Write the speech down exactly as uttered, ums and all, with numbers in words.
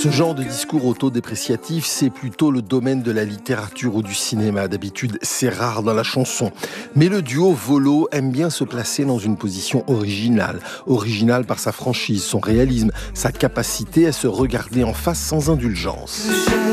Ce genre de discours autodépréciatif, c'est plutôt le domaine de la littérature ou du cinéma. D'habitude, c'est rare dans la chanson. Mais le duo Volo aime bien se placer dans une position originale. Originale par sa franchise, son réalisme, sa capacité à se regarder en face sans indulgence.